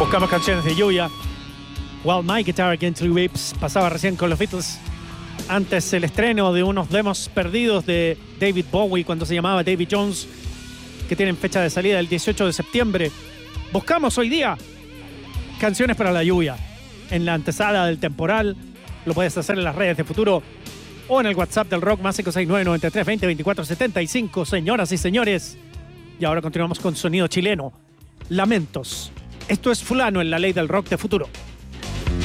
Buscamos canciones de lluvia. While My Guitar Gently Weeps pasaba recién con los Beatles. Antes el estreno de unos demos perdidos de David Bowie cuando se llamaba Davy Jones, que tienen fecha de salida el 18 de septiembre. Buscamos hoy día canciones para la lluvia. En la antesala del temporal, lo puedes hacer en las redes de Futuro o en el WhatsApp del Rock más 569-9320-2475. Señoras y señores, y ahora continuamos con sonido chileno. Lamentos. Esto es Fulano en la ley del rock de Futuro.